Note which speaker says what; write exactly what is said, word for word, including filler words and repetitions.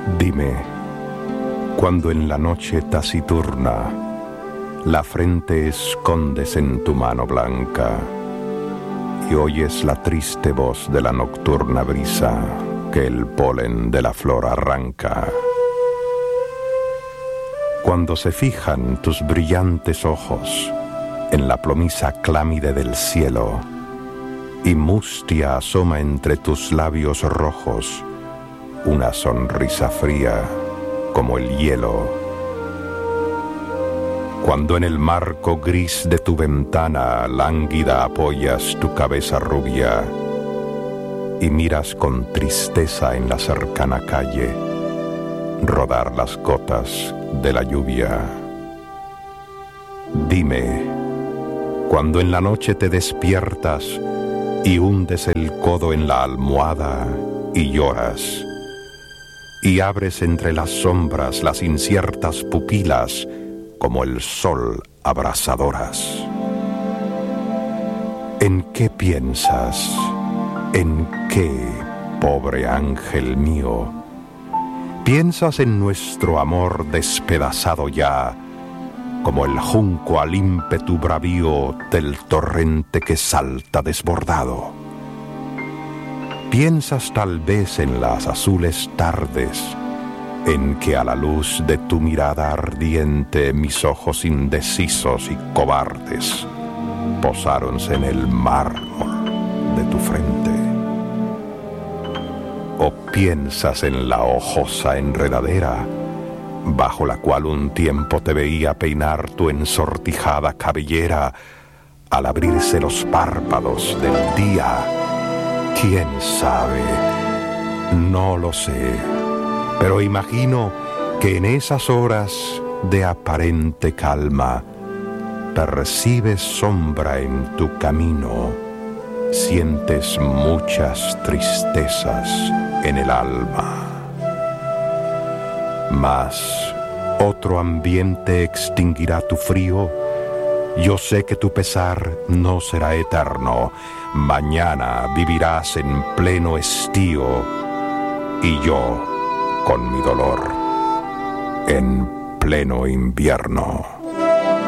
Speaker 1: Dime, cuando en la noche taciturna la frente escondes en tu mano blanca y oyes la triste voz de la nocturna brisa que el polen de la flor arranca. Cuando se fijan tus brillantes ojos en la plomiza clámide del cielo y mustia asoma entre tus labios rojos una sonrisa fría como el hielo. Cuando en el marco gris de tu ventana lánguida apoyas tu cabeza rubia y miras con tristeza en la cercana calle rodar las gotas de la lluvia. Dime, cuando en la noche te despiertas y hundes el codo en la almohada y lloras, y abres entre las sombras las inciertas pupilas como el sol abrasadoras. ¿En qué piensas? ¿En qué, pobre ángel mío? ¿Piensas en nuestro amor despedazado ya, como el junco al ímpetu bravío del torrente que salta desbordado? ¿Piensas tal vez en las azules tardes en que a la luz de tu mirada ardiente mis ojos indecisos y cobardes posáronse en el mármol de tu frente? ¿O piensas en la hojosa enredadera bajo la cual un tiempo te veía peinar tu ensortijada cabellera al abrirse los párpados del día? ¿Quién sabe? No lo sé, pero imagino que en esas horas de aparente calma percibes sombra en tu camino, sientes muchas tristezas en el alma. Mas otro ambiente extinguirá tu frío. Yo sé que tu pesar no será eterno. Mañana vivirás en pleno estío y yo con mi dolor en pleno invierno.